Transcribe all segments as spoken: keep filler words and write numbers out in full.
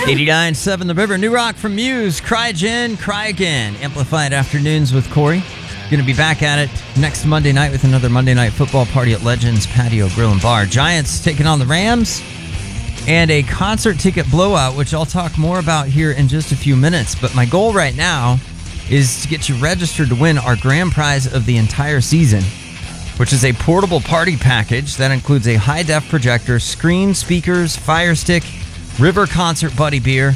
eighty-nine point seven The River. New rock from Muse. Cry Jen, Cry Again. Amplified Afternoons with Corey. Going to be back at it next Monday night with another Monday Night Football party at Legends Patio Grill and Bar. Giants taking on the Rams. And a concert ticket blowout, which I'll talk more about here in just a few minutes. But my goal right now is to get you registered to win our grand prize of the entire season, which is a portable party package that includes a high-def projector, screen, speakers, fire stick, River Concert Buddy beer,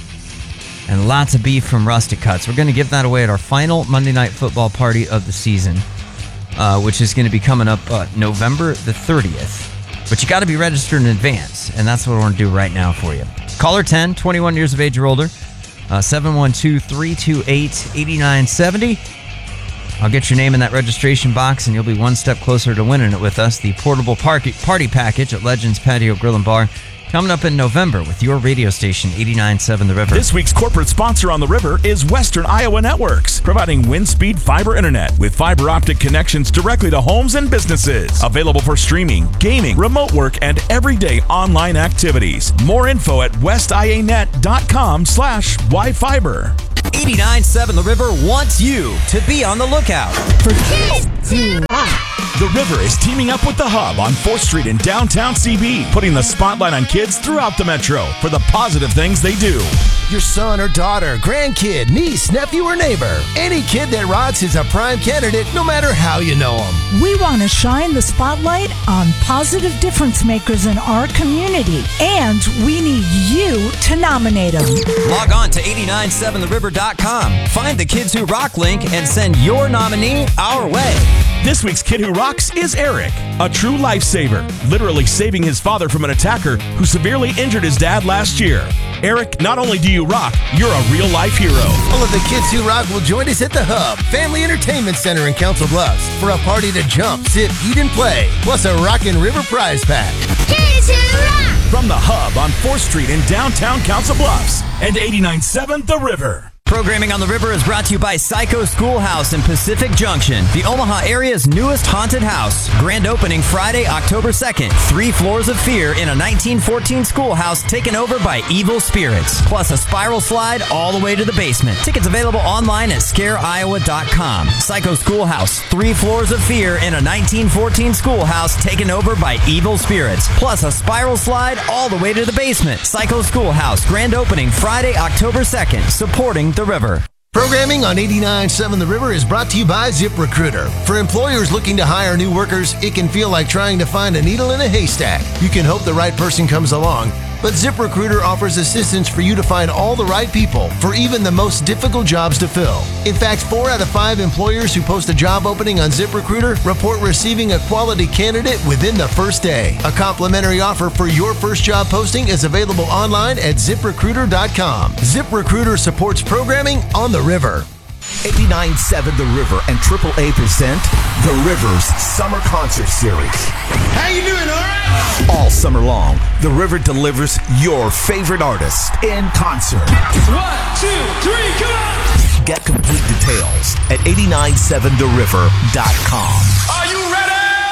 and lots of beef from Rustic Cuts. We're going to give that away at our final Monday Night Football party of the season, uh, which is going to be coming up uh, November the thirtieth. But you got to be registered in advance, and that's what we're going to do right now for you. Caller ten, twenty-one years of age or older, uh, seven one two, three two eight, eight nine seven zero. I'll get your name in that registration box, and you'll be one step closer to winning it with us. The portable party, party package at Legends Patio Grill and Bar, coming up in November with your radio station, eighty-nine point seven The River. This week's corporate sponsor on The River is Western Iowa Networks, providing wind-speed fiber internet with fiber optic connections directly to homes and businesses. Available for streaming, gaming, remote work, and everyday online activities. More info at westianet.com slash yfiber. eighty-nine point seven The River wants you to be on the lookout for kids who rock. The River is teaming up with The Hub on fourth Street in downtown C B, putting the spotlight on kids throughout the metro for the positive things they do. Your son or daughter, grandkid, niece, nephew, or neighbor. Any kid that rocks is a prime candidate, no matter how you know them. We want to shine the spotlight on positive difference makers in our community, and we need you to nominate them. Log on to eighty-nine seven the river dot com. Find the Kids Who Rock link and send your nominee our way. This week's Kid Who Rocks is Eric, a true lifesaver, literally saving his father from an attacker who severely injured his dad last year. Eric, not only do you rock, you're a real-life hero. All of the Kids Who Rock will join us at The Hub, Family Entertainment Center in Council Bluffs, for a party to jump, sit, eat, and play, plus a Rockin' River prize pack. Kids Who Rock! From The Hub on fourth Street in downtown Council Bluffs and eighty-nine point seven The River. Programming on The River is brought to you by Psycho Schoolhouse in Pacific Junction, the Omaha area's newest haunted house. Grand opening Friday, October second. Three floors of fear in a nineteen fourteen schoolhouse taken over by evil spirits. Plus a spiral slide all the way to the basement. Tickets available online at scare iowa dot com. Psycho Schoolhouse, three floors of fear in a nineteen fourteen schoolhouse taken over by evil spirits. Plus a spiral slide all the way to the basement. Psycho Schoolhouse, grand opening Friday, October second. Supporting The River. Programming on eighty-nine point seven The River is brought to you by ZipRecruiter. For employers looking to hire new workers, it can feel like trying to find a needle in a haystack. You can hope the right person comes along, but ZipRecruiter offers assistance for you to find all the right people for even the most difficult jobs to fill. In fact, four out of five employers who post a job opening on ZipRecruiter report receiving a quality candidate within the first day. A complimentary offer for your first job posting is available online at zip recruiter dot com. ZipRecruiter supports programming on the River. eighty-nine point seven The River and triple A present The River's Summer Concert Series. How you doing, all right? All summer long, The River delivers your favorite artist in concert. One, two, three, come on! Get complete details at eighty-nine point seven the river dot com. Are you ready?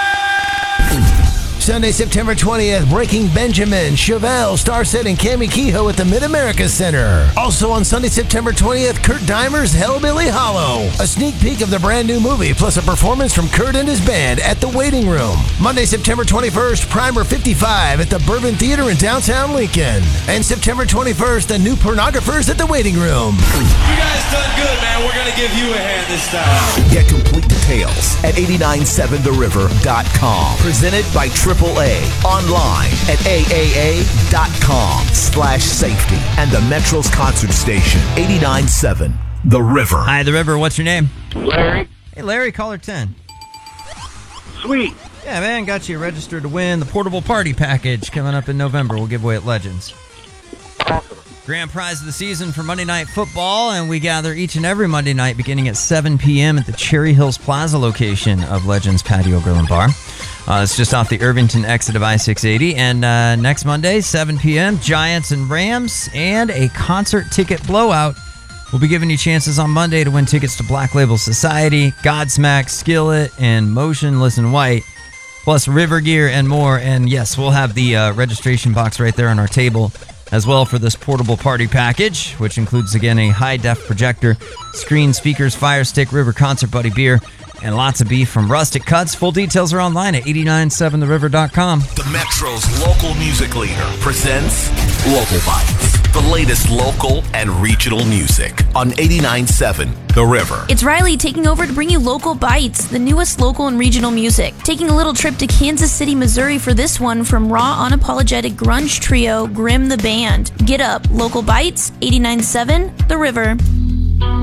Sunday, September twentieth, Breaking Benjamin, Chevelle, Starset, and Cammie Kehoe at the Mid-America Center. Also on Sunday, September twentieth, Kurt Dimer's Hellbilly Hollow. A sneak peek of the brand new movie, plus a performance from Kurt and his band at the Waiting Room. Monday, September twenty-first, Primer fifty-five at the Bourbon Theater in downtown Lincoln. And September twenty-first, the New Pornographers at the Waiting Room. You guys done good, man. We're gonna give you a hand this time. Get complete details at eighty-nine point seven the river dot com. Presented by triple A. Online at A A A dot com slash safety. And the Metro's concert station, eighty-nine point seven The River. Hi, The River. What's your name? Larry. Hey, Larry, caller ten. Sweet. Yeah, man, got you registered to win the portable party package coming up in November. We'll give away at Legends. Awesome. Grand prize of the season for Monday Night Football, and we gather each and every Monday night beginning at seven p.m. at the Cherry Hills Plaza location of Legends Patio Grill and Bar. Uh, it's just off the Irvington exit of I six eighty. And uh, next Monday, seven p.m., Giants and Rams, and a concert ticket blowout. We'll be giving you chances on Monday to win tickets to Black Label Society, Godsmack, Skillet, and Motionless in White, plus River Gear and more. And yes, we'll have the uh, registration box right there on our table as well for this portable party package, which includes, again, a high-def projector, screen, speakers, Fire Stick, River Concert Buddy beer, and lots of beef from Rustic Cuts. Full details are online at eight nine seven the river dot com. The Metro's local music leader presents Local Bites, the latest local and regional music on eighty-nine seven The River. It's Riley taking over to bring you Local Bites, the newest local and regional music. Taking a little trip to Kansas City, Missouri for this one from raw, unapologetic grunge trio Grim the Band. Get up, Local Bites, eighty-nine seven The River.